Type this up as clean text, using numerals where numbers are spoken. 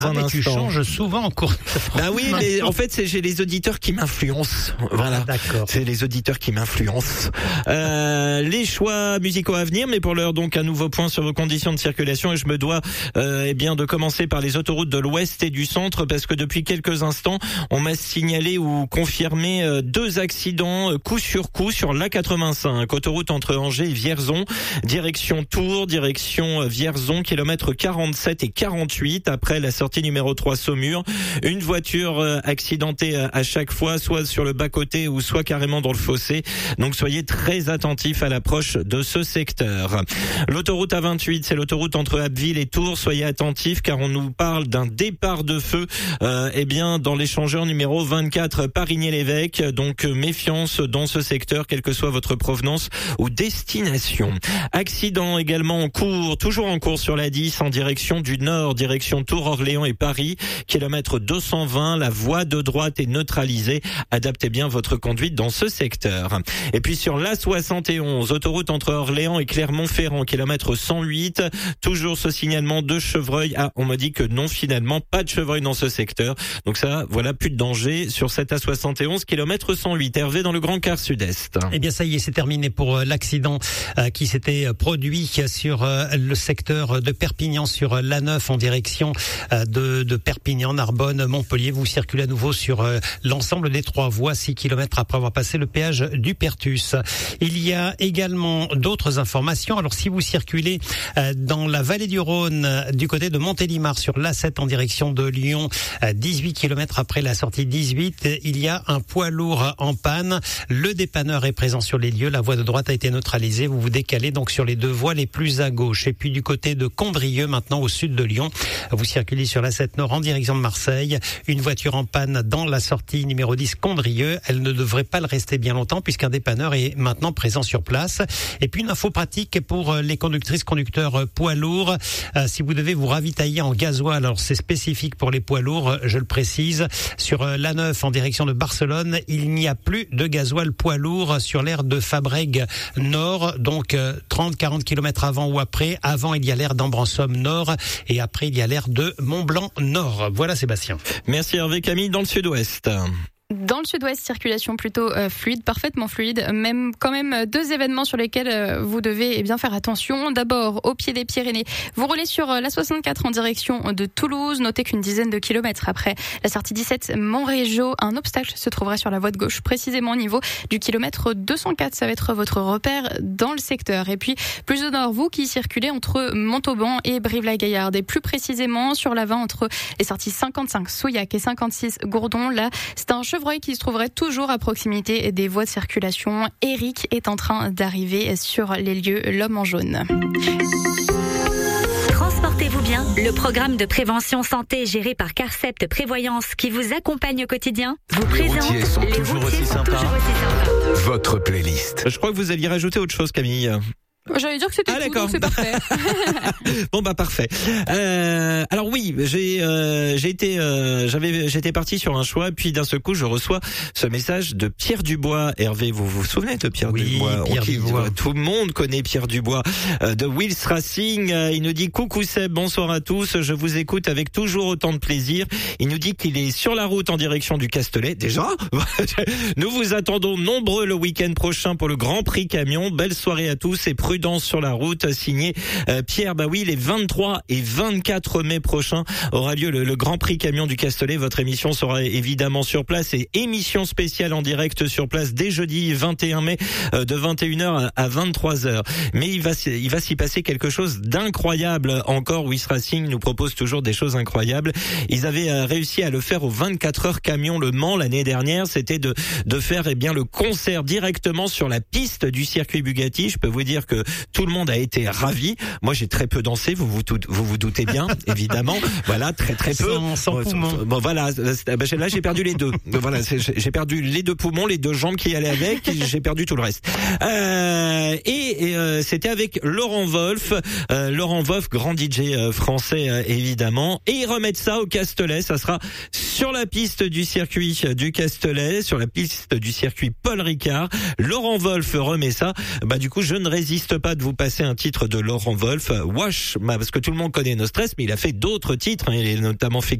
Ah mais tu changes souvent en cours. Bah oui, mais en fait j'ai les auditeurs qui m'influencent. Voilà. D'accord. C'est les auditeurs qui m'influencent. Les choix musicaux à venir, mais pour l'heure donc un nouveau point sur vos conditions de circulation et je me dois bien de commencer par les autoroutes de l'Ouest et du Centre parce que depuis quelques instants on m'a signalé ou confirmé 2 accidents coup sur coup sur l'A85, autoroute entre Angers et Vierzon, direction Tours, direction Vierzon, kilomètres 47 et 48 après la sortie numéro 3 Saumur. Une voiture accidentée à chaque fois, soit sur le bas-côté ou soit carrément dans le fossé. Donc soyez très attentifs à l'approche de ce secteur. L'autoroute A28, c'est l'autoroute entre Abbeville et Tours. Soyez attentifs car on nous parle d'un départ de feu dans l'échangeur numéro 24 Parigné-l'Évêque. Donc méfiance dans ce secteur, quelle que soit votre provenance ou destination. Accident également en cours, toujours en cours sur la 10 en direction du nord, direction Tours, Orléans et Paris, kilomètre 220, la voie de droite est neutralisée. Adaptez bien votre conduite dans ce secteur. Et puis sur l'A71, autoroute entre Orléans et Clermont-Ferrand, kilomètre 108, toujours ce signalement de chevreuil. Ah, on m'a dit que non, finalement, pas de chevreuil dans ce secteur. Donc ça, voilà, plus de danger sur cette A71, kilomètre 108. Hervé dans le Grand Quart Sud-Est. Eh bien, ça y est, c'est terminé pour l'accident qui s'était produit sur le secteur de Perpignan, sur l'A9 en direction de Perpignan, Narbonne, Montpellier. Vous circulez à nouveau sur l'ensemble des 3 voies, 6 km après avoir passé le péage du Pertus. Il y a également d'autres informations. Alors, si vous circulez dans la vallée du Rhône, du côté de Montélimar, sur l'A7 en direction de Lyon, 18 km après la sortie 18, il y a un poids lourd en panne. Le dépanneur est présent sur les lieux. La voie de droite a été neutralisée. Vous vous décalez donc sur les 2 voies les plus à gauche. Et puis du côté de Condrieu, maintenant au sud de Lyon, vous circulez sur l'A7 Nord en direction de Marseille. Une voiture en panne dans la sortie numéro 10 Condrieu. Elle ne devrait pas le rester bien longtemps puisqu'un dépanneur est maintenant présent sur place. Et puis une info pratique pour les conductrices, conducteurs poids lourds. Si vous devez vous ravitailler en gasoil, alors c'est spécifique pour les poids lourds, je le précise. Sur l'A9 en direction de Barcelone, il n'y a plus de gasoil poids lourd sur l'aire de Fabrègues Nord. Donc 30-40 km avant ou après. Avant, il y a l'aire d'Ambrançom Nord et après, il y a l'aire de Mont-Blanc Nord. Voilà Sébastien. Merci Hervé. Camille dans le Sud-Ouest. Dans le Sud-Ouest, circulation plutôt fluide, parfaitement fluide. Même 2 événements sur lesquels vous devez faire attention. D'abord, au pied des Pyrénées, vous roulez sur la 64 en direction de Toulouse. Notez qu'une dizaine de kilomètres après la sortie 17 Montrégeau, un obstacle se trouverait sur la voie de gauche, précisément au niveau du kilomètre 204. Ça va être votre repère dans le secteur. Et puis, plus au nord, vous qui circulez entre Montauban et Brive-la-Gaillarde, et plus précisément sur la 20 entre les sorties 55 Souillac et 56 Gourdon. Là, c'est un chevreuil qui se trouverait toujours à proximité des voies de circulation. Eric est en train d'arriver sur les lieux L'Homme en jaune. Transportez-vous bien, le programme de prévention santé géré par Carcept Prévoyance qui vous accompagne au quotidien vous présente routiers sont toujours aussi sympas. Votre playlist. Je crois que vous alliez rajouter autre chose, Camille. J'allais dire que c'était tout, donc c'est parfait. Bon parfait. Alors oui, j'étais parti sur un choix, puis d'un seul coup je reçois ce message de Pierre Dubois. Hervé, vous vous souvenez de Pierre Dubois? Pierre Dubois. Tout le monde connaît Pierre Dubois de Wills Racing. Il nous dit coucou Seb, bonsoir à tous. Je vous écoute avec toujours autant de plaisir. Il nous dit qu'il est sur la route en direction du Castellet. Déjà, nous vous attendons nombreux le week-end prochain pour le Grand Prix Camion. Belle soirée à tous et prudence sur la route, signé Pierre. Bah oui, les 23 et 24 mai prochains aura lieu le Grand Prix Camion du Castellet. Votre émission sera évidemment sur place et émission spéciale en direct sur place dès jeudi 21 mai de 21h à 23h. Mais il va s'y passer quelque chose d'incroyable encore. Wills Racing nous propose toujours des choses incroyables. Ils avaient réussi à le faire au 24 heures Camion Le Mans l'année dernière. C'était de faire le concert directement sur la piste du circuit Bugatti. Je peux vous dire que tout le monde a été ravi. Moi, j'ai très peu dansé, vous vous doutez bien, évidemment. Voilà, très peu. Sans poumons. Bon, voilà. Là, j'ai perdu les 2. Voilà, j'ai perdu les 2 poumons, les 2 jambes qui allaient avec. J'ai perdu tout le reste. C'était avec Laurent Wolf, grand DJ français évidemment. Et ils remettent ça au Castellet. Ça sera sur la piste du circuit du Castellet, sur la piste du circuit Paul Ricard. Laurent Wolf remet ça. Du coup, je ne résiste résiste pas de vous passer un titre de Laurent Wolf, Wash, parce que tout le monde connaît No Stress, mais il a fait d'autres titres, hein, il a notamment fait